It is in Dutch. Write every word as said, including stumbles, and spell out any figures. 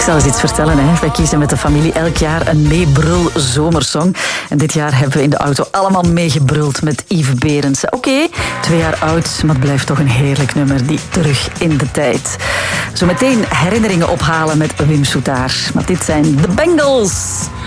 zal eens iets vertellen. Hè. Wij kiezen met de familie elk jaar een meebrul zomersong. En dit jaar hebben we in de auto allemaal meegebruld met Yves Berendsen. Oké, okay, twee jaar oud, maar het blijft toch een heerlijk nummer. Die Terug in de Tijd. Zometeen herinneringen ophalen met Wim Soetaar. Maar dit zijn de Bengals.